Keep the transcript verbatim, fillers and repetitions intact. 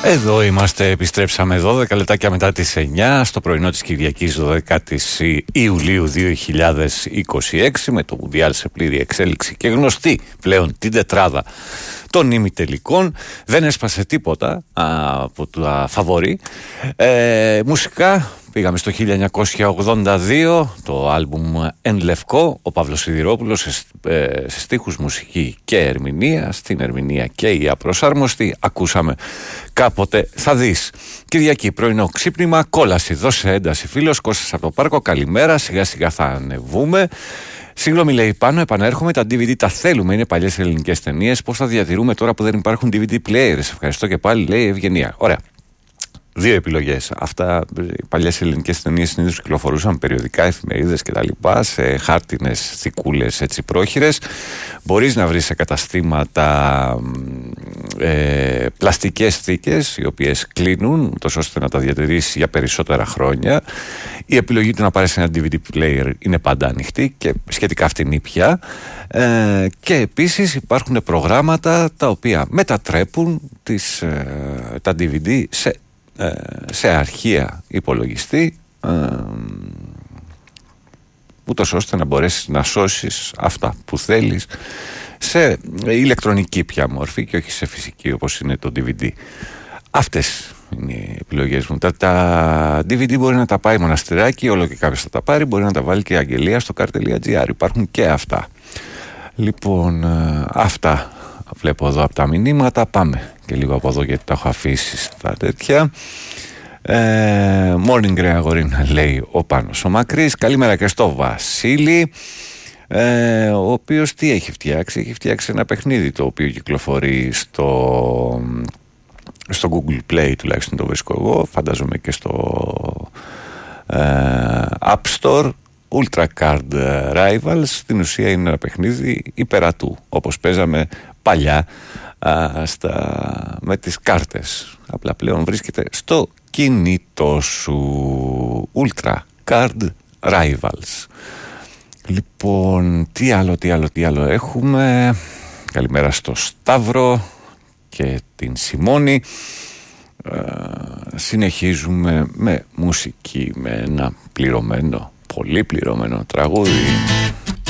Εδώ είμαστε, επιστρέψαμε δώδεκα λεπτάκια μετά τις εννιά στο πρωινό της Κυριακής δώδεκα Ιουλίου δύο χιλιάδες είκοσι έξι, με το Μουντιάλ σε πλήρη εξέλιξη και γνωστή πλέον την τετράδα των ημιτελικών. Δεν έσπασε τίποτα α, από τα φαβορί. Ε, μουσικά πήγαμε στο χίλια εννιακόσια ογδόντα δύο, το άλμπουμ Εν Λευκό, ο Παύλος Σιδηρόπουλος σε, ε, σε στίχους, μουσική και ερμηνεία. Στην ερμηνεία και η απροσάρμοστη. Ακούσαμε Κάποτε θα δεις. Κυριακή, πρωινό ξύπνημα, κόλαση, δώσε ένταση φίλος, Κώστας από το Πάρκο, καλημέρα, σιγά σιγά θα ανεβούμε. Συγγνώμη, λέει πάνω, επανέρχομαι. Τα ντι βι ντι τα θέλουμε, είναι παλιές ελληνικές ταινίες. Πώς θα διατηρούμε τώρα που δεν υπάρχουν ντι βι ντι players? Ευχαριστώ και πάλι, λέει Ευγενία. Ωραία. Δύο επιλογές. Αυτά, οι παλιές ελληνικές ταινίες συνήθως κυκλοφορούσαν περιοδικά, εφημερίδες κτλ. Σε χάρτινες θικούλες έτσι πρόχειρες. Μπορείς να βρεις σε καταστήματα ε, πλαστικές θήκες, οι οποίες κλείνουν, τόσο ώστε να τα διατηρήσεις για περισσότερα χρόνια. Η επιλογή του να πάρεις ένα ντι βι ντι player είναι πάντα ανοιχτή και σχετικά φτηνή πια. Ε, και επίσης υπάρχουν προγράμματα τα οποία μετατρέπουν τις, ε, τα ντι βι ντι σε σε αρχεία υπολογιστή, ε, ούτως ώστε να μπορέσεις να σώσεις αυτά που θέλεις σε ηλεκτρονική πια μορφή και όχι σε φυσική όπως είναι το ντι βι ντι. Αυτές είναι οι επιλογές μου. Τα, τα ντι βι ντι μπορεί να τα πάει μοναστηράκι, όλο και κάποιος θα τα πάρει, μπορεί να τα βάλει και η αγγελία στο car.gr. Υπάρχουν και αυτά. Λοιπόν, ε, αυτά βλέπω εδώ από τα μηνύματα. Πάμε και λίγο από εδώ γιατί τα έχω αφήσει στα τέτοια. ε, Morning Grey αγορίνα, λέει ο Πάνος ο Μακρύς. Καλημέρα και στο Βασίλη, ε, ο οποίος τι έχει φτιάξει? Έχει φτιάξει ένα παιχνίδι το οποίο κυκλοφορεί στο, στο Google Play, τουλάχιστον το βρίσκω εγώ, φαντάζομαι και στο ε, App Store. Ultra Card Rivals. Στην ουσία είναι ένα παιχνίδι υπερατού, όπως παίζαμε παλιά α, στα, με τις κάρτες. Απλά πλέον βρίσκεται στο κινητό σου. Ultra Card Rivals. Λοιπόν, τι άλλο, τι άλλο, τι άλλο έχουμε? Καλημέρα στο Σταύρο και την Σιμώνη. ε, Συνεχίζουμε με μουσική, με ένα πληρωμένο, πολύ πληρωμένο τραγούδι.